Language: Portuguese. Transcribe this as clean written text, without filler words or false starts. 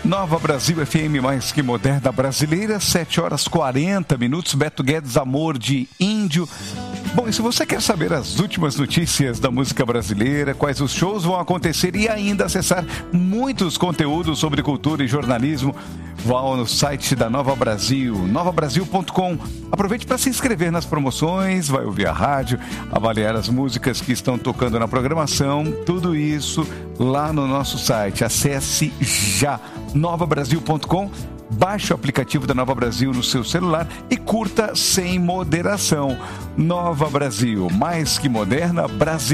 Nova Brasil FM, mais que moderna brasileira, 7h40. Beto Guedes, Amor de Índio. Bom, e se você quer saber as últimas notícias da música brasileira, quais os shows vão acontecer e ainda acessar muitos conteúdos sobre cultura e jornalismo, vá no site da Nova Brasil, novabrasil.com. Aproveite para se inscrever nas promoções, vai ouvir a rádio, avaliar as músicas que estão tocando na programação, tudo isso lá no nosso site. Acesse já novabrasil.com. Baixe o aplicativo da Nova Brasil no seu celular e curta sem moderação. Nova Brasil, mais que moderna, Brasil.